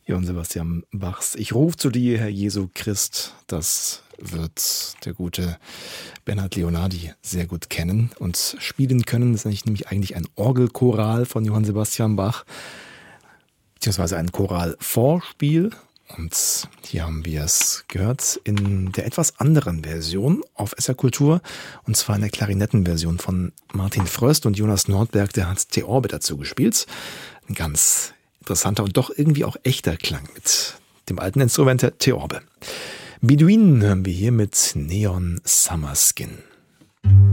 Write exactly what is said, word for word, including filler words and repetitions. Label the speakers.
Speaker 1: Johann Sebastian Bachs Ich ruf zu dir, Herr Jesu Christ, das wird der gute Bernhard Leonardi sehr gut kennen und spielen können. Das ist nämlich eigentlich ein Orgelchoral von Johann Sebastian Bach, beziehungsweise ein Choralvorspiel. Und hier haben wir es gehört in der etwas anderen Version auf S R Kultur, und zwar in der Klarinettenversion von Martin Fröst, und Jonas Nordberg, der hat Theorbe dazu gespielt. Ein ganz interessanter und doch irgendwie auch echter Klang mit dem alten Instrument der Theorbe. Beduinen hören wir hier mit Neon Summer Skin.